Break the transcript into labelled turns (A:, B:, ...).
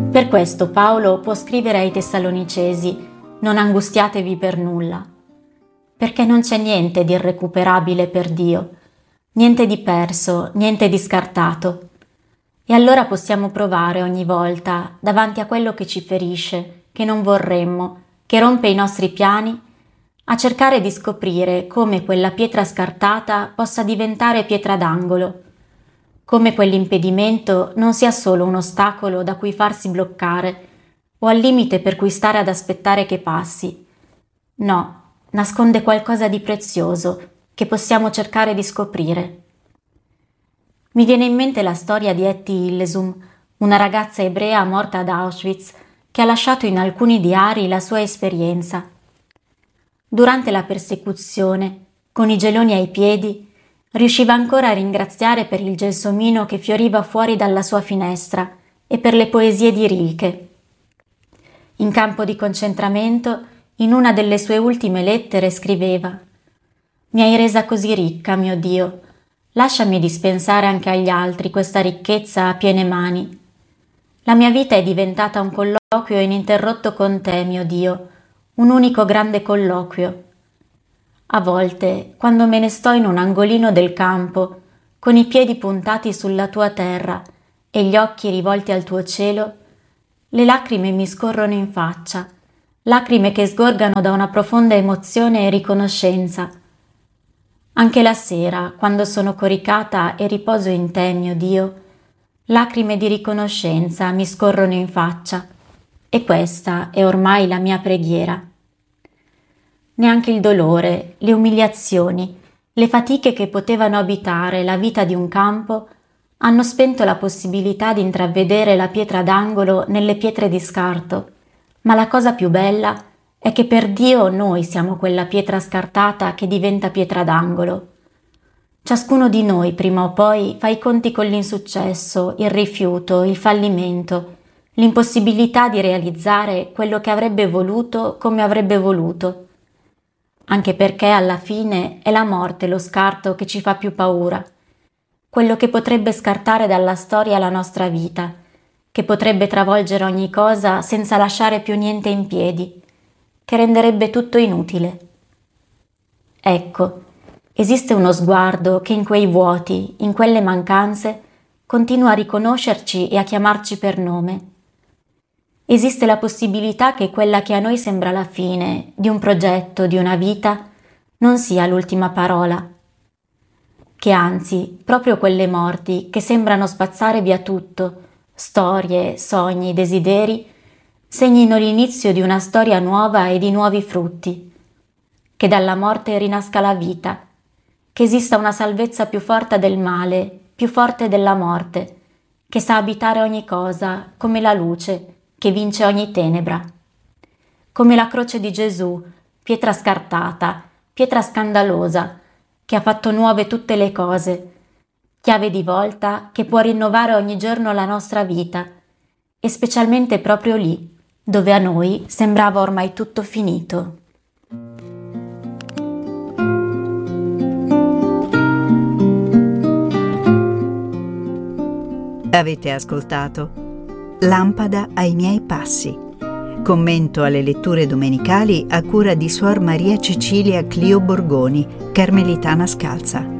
A: Per questo Paolo può scrivere ai Tessalonicesi: non angustiatevi per nulla, perché non c'è niente di irrecuperabile per Dio, niente di perso, niente di scartato. E allora possiamo provare ogni volta, davanti a quello che ci ferisce, che non vorremmo, che rompe i nostri piani, a cercare di scoprire come quella pietra scartata possa diventare pietra d'angolo, come quell'impedimento non sia solo un ostacolo da cui farsi bloccare o al limite per cui stare ad aspettare che passi. No, nasconde qualcosa di prezioso che possiamo cercare di scoprire. Mi viene in mente la storia di Etty Hillesum, una ragazza ebrea morta ad Auschwitz che ha lasciato in alcuni diari la sua esperienza. Durante la persecuzione, con i geloni ai piedi, riusciva ancora a ringraziare per il gelsomino che fioriva fuori dalla sua finestra e per le poesie di Rilke. In campo di concentramento, in una delle sue ultime lettere scriveva: «Mi hai resa così ricca, mio Dio, lasciami dispensare anche agli altri questa ricchezza a piene mani. La mia vita è diventata un colloquio ininterrotto con te, mio Dio, un unico grande colloquio. A volte, quando me ne sto in un angolino del campo, con i piedi puntati sulla tua terra e gli occhi rivolti al tuo cielo, le lacrime mi scorrono in faccia, lacrime che sgorgano da una profonda emozione e riconoscenza. Anche la sera, quando sono coricata e riposo in te, mio Dio, lacrime di riconoscenza mi scorrono in faccia, e questa è ormai la mia preghiera. Neanche il dolore, le umiliazioni, le fatiche che potevano abitare la vita di un campo hanno spento la possibilità di intravedere la pietra d'angolo nelle pietre di scarto, ma la cosa più bella è che per Dio noi siamo quella pietra scartata che diventa pietra d'angolo. Ciascuno di noi prima o poi fa i conti con l'insuccesso, il rifiuto, il fallimento, l'impossibilità di realizzare quello che avrebbe voluto come avrebbe voluto. Anche perché alla fine è la morte lo scarto che ci fa più paura, quello che potrebbe scartare dalla storia la nostra vita, che potrebbe travolgere ogni cosa senza lasciare più niente in piedi, che renderebbe tutto inutile. Ecco, esiste uno sguardo che in quei vuoti, in quelle mancanze, continua a riconoscerci e a chiamarci per nome. Esiste la possibilità che quella che a noi sembra la fine di un progetto, di una vita, non sia l'ultima parola. Che anzi, proprio quelle morti che sembrano spazzare via tutto, storie, sogni, desideri, segnino l'inizio di una storia nuova e di nuovi frutti. Che dalla morte rinasca la vita, che esista una salvezza più forte del male, più forte della morte, che sa abitare ogni cosa come la luce, che vince ogni tenebra. Come la croce di Gesù, pietra scartata, pietra scandalosa, che ha fatto nuove tutte le cose, chiave di volta che può rinnovare ogni giorno la nostra vita, e specialmente proprio lì, dove a noi sembrava ormai tutto finito.
B: Avete ascoltato Lampada ai miei passi, commento alle letture domenicali a cura di Suor Maria Cecilia Clio Borgoni, carmelitana scalza.